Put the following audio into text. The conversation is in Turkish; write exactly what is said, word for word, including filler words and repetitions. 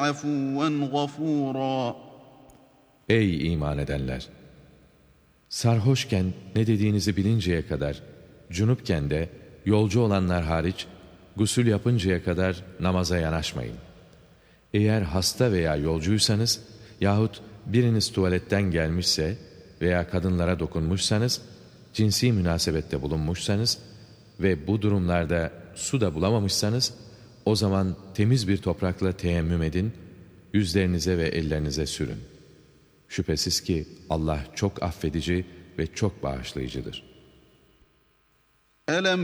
عَفُوًّا غَفُورًا. Ey iman edenler! Sarhoşken ne dediğinizi bilinceye kadar, cunupken de yolcu olanlar hariç, gusül yapıncaya kadar namaza yanaşmayın. Eğer hasta veya yolcuysanız yahut biriniz tuvaletten gelmişse veya kadınlara dokunmuşsanız, cinsi münasebette bulunmuşsanız ve bu durumlarda su da bulamamışsanız, o zaman temiz bir toprakla teyemmüm edin, yüzlerinize ve ellerinize sürün. Şüphesiz ki Allah çok affedici ve çok bağışlayıcıdır. أَلَمْ